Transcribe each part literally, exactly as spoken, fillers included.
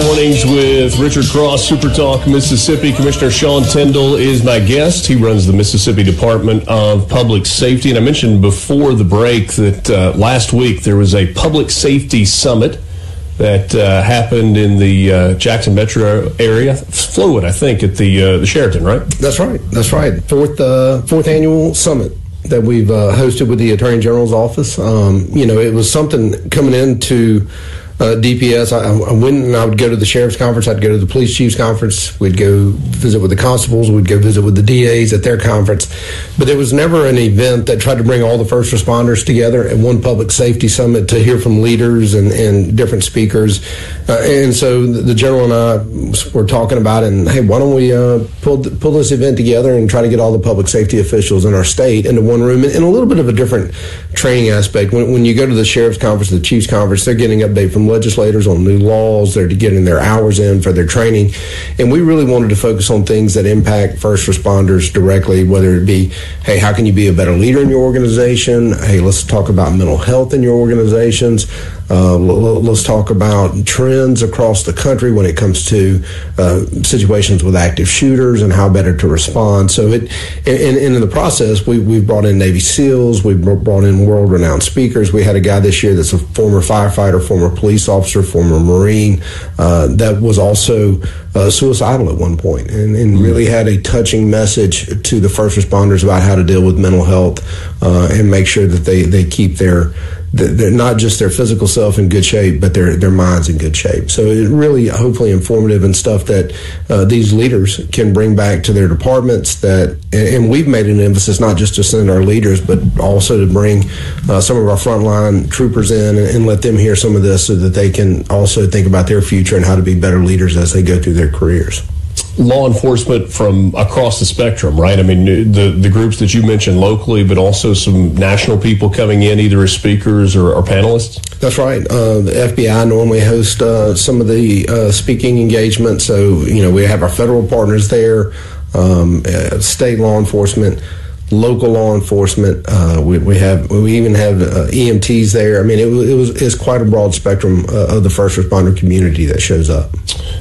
Mornings with Richard Cross, Super Talk Mississippi. Commissioner Sean Tindell is my guest. He runs the Mississippi Department of Public Safety. And I mentioned before the break that uh, last week there was a public safety summit that uh, happened in the uh, Jackson metro area. Flowood, I think, at the uh, the Sheraton, right? That's right. That's right. Fourth uh, fourth annual summit that we've uh, hosted with the Attorney General's office. Um, you know, it was something coming into Uh, D P S. I, I went and I would go to the sheriff's conference. I'd go to the police chief's conference. We'd go visit with the constables. We'd go visit with the D As at their conference. But there was never an event that tried to bring all the first responders together at one public safety summit to hear from leaders and, and different speakers. Uh, and so the, the general and I were talking about it. And hey, why don't we uh, pull pull this event together and try to get all the public safety officials in our state into one room in, in a little bit of a different training aspect. When, when you go to the sheriff's conference, the chief's conference, they're getting update from legislators on new laws. They're getting their hours in for their training. And we really wanted to focus on things that impact first responders directly, whether it be, hey, how can you be a better leader in your organization? Hey, let's talk about mental health in your organizations. Uh, let's talk about trends across the country when it comes to uh, situations with active shooters and how better to respond. So it, and, and in the process, we, we've brought in Navy SEALs, we've brought in world-renowned speakers. We had a guy this year that's a former firefighter, former police officer, former Marine, uh, that was also uh, suicidal at one point, and, and really had a touching message to the first responders about how to deal with mental health uh, and make sure that they, they keep their they're not just their physical self in good shape, but their their minds in good shape. So it really, hopefully, informative and stuff that uh, these leaders can bring back to their departments. That and we've made an emphasis not just to send our leaders, but also to bring uh, some of our frontline troopers in and, and let them hear some of this, so that they can also think about their future and how to be better leaders as they go through their careers. Law enforcement from across the spectrum, right? I mean, the the groups that you mentioned locally, but also some national people coming in either as speakers or, or panelists? That's right. Uh, the F B I normally hosts uh, some of the uh, speaking engagements. So, you know, we have our federal partners there, um, uh, state law enforcement, local law enforcement. Uh, we, we have we even have uh, E M Ts there. I mean, it, it was it's quite a broad spectrum uh, of the first responder community that shows up.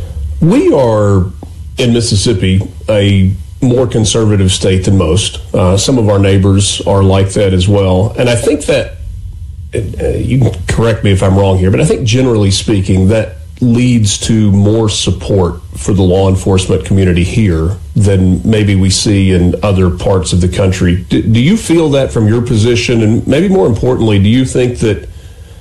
We are, in Mississippi, a more conservative state than most. Uh, some of our neighbors are like that as well. And I think that, uh, you can correct me if I'm wrong here, but I think generally speaking, that leads to more support for the law enforcement community here than maybe we see in other parts of the country. Do, do you feel that from your position? And maybe more importantly, do you think that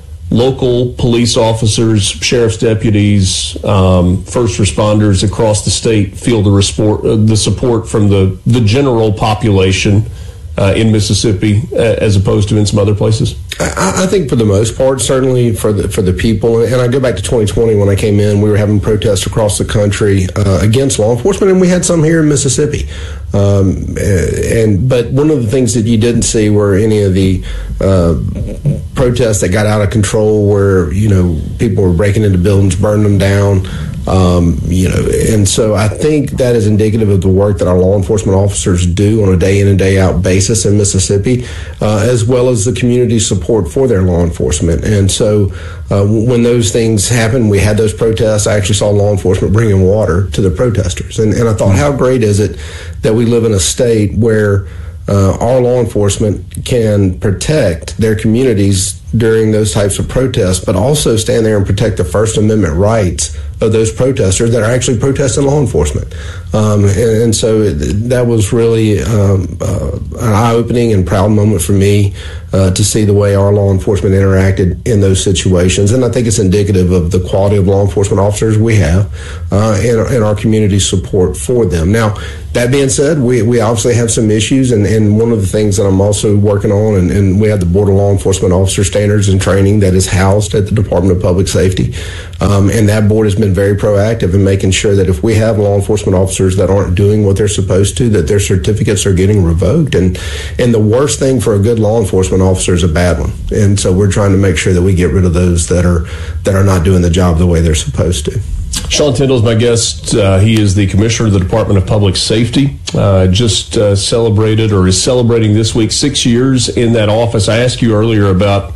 local police officers, sheriff's deputies, um, first responders across the state feel the, resport, uh, the support from the, the general population uh, in Mississippi uh, as opposed to in some other places? I, I think for the most part, certainly for the for the people, and I go back to twenty twenty when I came in, we were having protests across the country uh, against law enforcement, and we had some here in Mississippi. Um, and but one of the things that you didn't see were any of the uh, protests that got out of control, where you know people were breaking into buildings, burning them down. Um, you know, and so I think that is indicative of the work that our law enforcement officers do on a day in and day out basis in Mississippi, uh, as well as the community support for their law enforcement. And so uh, when those things happened, we had those protests. I actually saw law enforcement bringing water to the protesters. And, and I thought, how great is it that we live in a state where uh, our law enforcement can protect their communities during those types of protests, but also stand there and protect the First Amendment rights of those protesters that are actually protesting law enforcement. Um, and, and so it, that was really um, uh, an eye-opening and proud moment for me uh, to see the way our law enforcement interacted in those situations. And I think it's indicative of the quality of law enforcement officers we have uh, and, and our community support for them. Now, that being said, we, we obviously have some issues, and, and one of the things that I'm also working on, and, and we have the Board of Law Enforcement Officer Standards and Training that is housed at the Department of Public Safety. Um, and that board has been very proactive in making sure that if we have law enforcement officers that aren't doing what they're supposed to, that their certificates are getting revoked. And, and the worst thing for a good law enforcement officer is a bad one. And so we're trying to make sure that we get rid of those that are that are not doing the job the way they're supposed to. Sean Tindell is my guest. Uh, he is the Commissioner of the Department of Public Safety. Uh, just uh, celebrated or is celebrating this week six years in that office. I asked you earlier about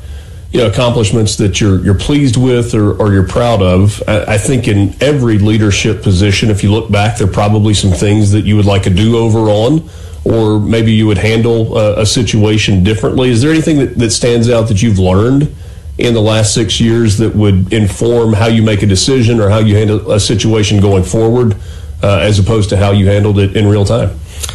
you know, accomplishments that you're you're pleased with or, or you're proud of. I, I think in every leadership position, if you look back, there are probably some things that you would like a do-over on, or maybe you would handle a, a situation differently. Is there anything that, that stands out that you've learned in the last six years that would inform how you make a decision or how you handle a situation going forward, uh, as opposed to how you handled it in real time?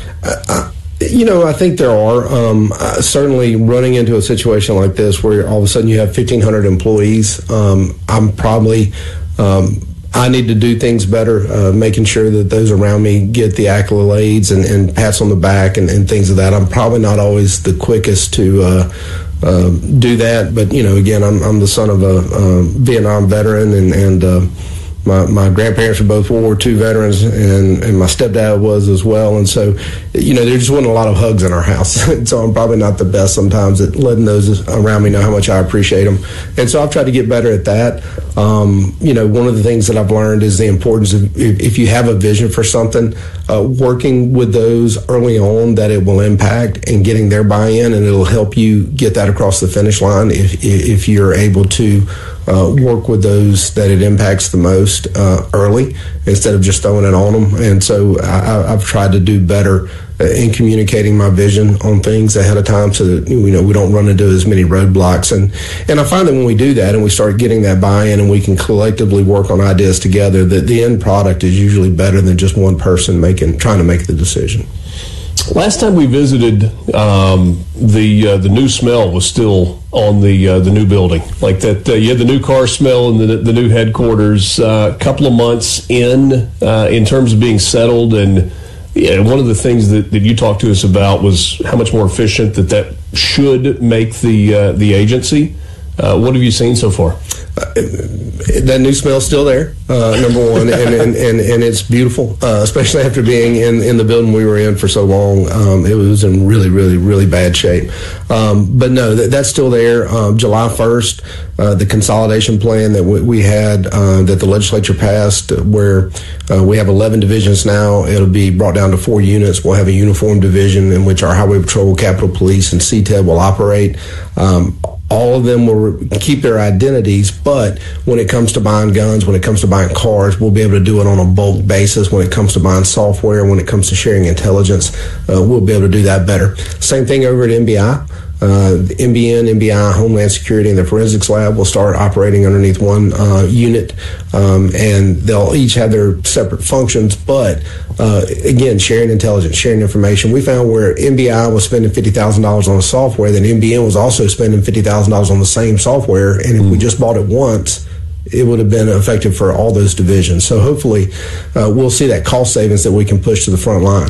Uh, you know, I think there are. Um, uh, certainly running into a situation like this where all of a sudden you have fifteen hundred employees, um, I'm probably... Um, I need to do things better, uh, making sure that those around me get the accolades and, and pats on the back and, and things of that. I'm probably not always the quickest to uh, uh, do that, but, you know, again, I'm, I'm the son of a, a Vietnam veteran, and, and uh, my, my grandparents were both World War Two veterans, and, and my stepdad was as well. And so, you know, there just wasn't a lot of hugs in our house. So I'm probably not the best sometimes at letting those around me know how much I appreciate them. And so I've tried to get better at that. Um, you know, one of the things that I've learned is the importance of, if, if you have a vision for something, uh, working with those early on that it will impact and getting their buy-in, and it'll help you get that across the finish line if, if you're able to uh, work with those that it impacts the most uh, early instead of just throwing it on them. And so I, I've tried to do better in communicating my vision on things ahead of time, so that, you know, we don't run into as many roadblocks. And and I find that when we do that and we start getting that buy-in and we can collectively work on ideas together, that the end product is usually better than just one person making trying to make the decision. Last time we visited, um, the uh, the new smell was still on the uh, the new building, like that. Uh, you had the new car smell and the the new headquarters. A uh, couple of months in, uh, in terms of being settled, and yeah, one of the things that, that you talked to us about was how much more efficient that that should make the uh, the agency. Uh, what have you seen so far? Uh, that new smell's still there, uh, number one, and, and, and, and it's beautiful, uh, especially after being in, in the building we were in for so long. Um, it was in really, really, really bad shape. Um, but no, that, that's still there. Um, July first, uh, the consolidation plan that we, we had, uh, that the legislature passed, where uh, we have eleven divisions now. It'll be brought down to four units. We'll have a uniform division in which our Highway Patrol, Capitol Police, and C T E B will operate. Um, All of them will keep their identities, but when it comes to buying guns, when it comes to buying cars, we'll be able to do it on a bulk basis. When it comes to buying software, when it comes to sharing intelligence, uh, we'll be able to do that better. Same thing over at M B I. Uh, the M B N, M B I, Homeland Security, and the Forensics Lab will start operating underneath one uh, unit, um, and they'll each have their separate functions, but uh, again, sharing intelligence, sharing information. We found where M B I was spending fifty thousand dollars on a software, then M B N was also spending fifty thousand dollars on the same software, and if mm. we just bought it once, it would have been effective for all those divisions. So hopefully uh, we'll see that cost savings that we can push to the front line.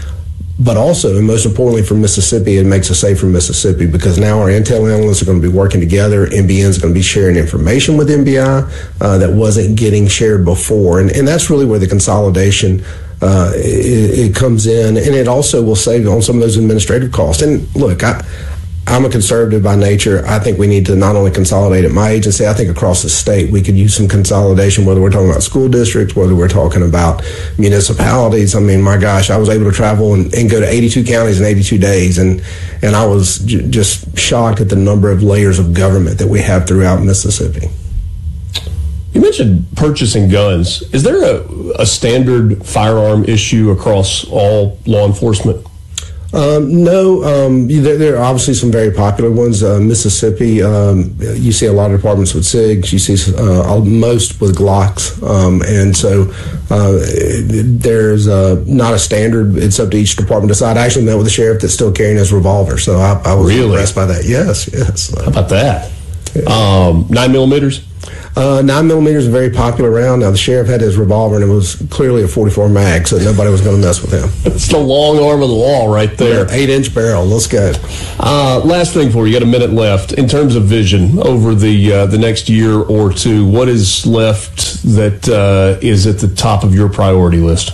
But also, and most importantly for Mississippi, it makes us safer in Mississippi, because now our intel analysts are going to be working together. M B N is going to be sharing information with M B I uh, that wasn't getting shared before. And, and that's really where the consolidation uh, it, it comes in. And it also will save on some of those administrative costs. And look, I, I'm a conservative by nature. I think we need to not only consolidate at my agency, I think across the state we could use some consolidation, whether we're talking about school districts, whether we're talking about municipalities. I mean, my gosh, I was able to travel and, and go to eighty-two counties in eighty-two days, and, and I was j- just shocked at the number of layers of government that we have throughout Mississippi. You mentioned purchasing guns. Is there a, a standard firearm issue across all law enforcement? Um, no, um, there, there are obviously some very popular ones. Uh, Mississippi, um, you see a lot of departments with SIGs. You see uh, most with Glocks. Um, and so uh, there's uh, not a standard. It's up to each department to decide. I actually met with a sheriff that's still carrying his revolver, so I, I was really? impressed by that. Yes, yes. How about that? Yeah. Um, nine millimeters? Uh, nine millimeters is a very popular round. Now, the sheriff had his revolver, and it was clearly a forty-four mag, so nobody was going to mess with him. It's the long arm of the law right there. Yeah, eight-inch barrel. Let's go. Uh, last thing for you. You got a minute left. In terms of vision over the uh, the next year or two, what is left that uh, is at the top of your priority list?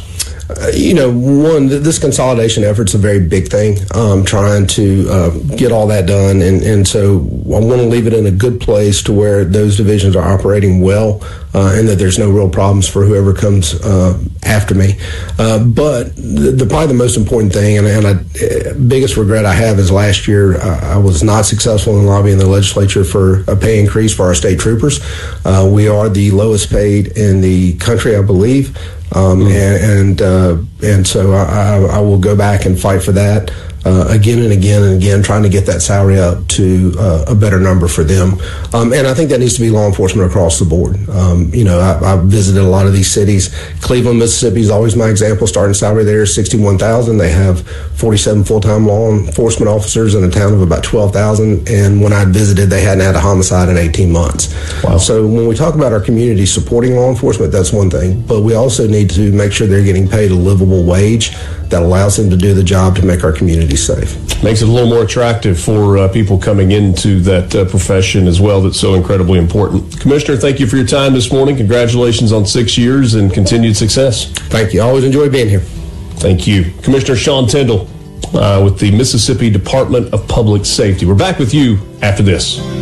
uh, you know, one, this consolidation effort's a very big thing, um, trying to uh, get all that done. And, and so I want to leave it in a good place to where those divisions are operating well uh, and that there's no real problems for whoever comes uh, after me. Uh, but the, the probably the most important thing, and, and I, uh, biggest regret I have is last year uh, I was not successful in lobbying the legislature for a pay increase for our state troopers. Uh, we are the lowest paid in the country, I believe. Um, mm-hmm. And and, uh, and so I, I will go back and fight for that uh, again and again and again, trying to get that salary up to uh, a better number for them. Um, and I think that needs to be law enforcement across the board. Um, you know, I, I've visited a lot of these cities. Cleveland, Mississippi is always my example. Starting salary there is sixty-one thousand dollars. They have forty-seven full-time law enforcement officers in a town of about twelve thousand. And when I visited, they hadn't had a homicide in eighteen months. Wow. So when we talk about our community supporting law enforcement, that's one thing. But we also need to make sure they're getting paid a livable wage that allows them to do the job to make our community safe. Makes it a little more attractive for uh, people coming into that uh, profession as well that's so incredibly important. Commissioner, thank you for your time this morning. Congratulations on six years and continued success. Thank you. I always enjoy being here. Thank you. Commissioner Sean Tindell uh, with the Mississippi Department of Public Safety. We're back with you after this.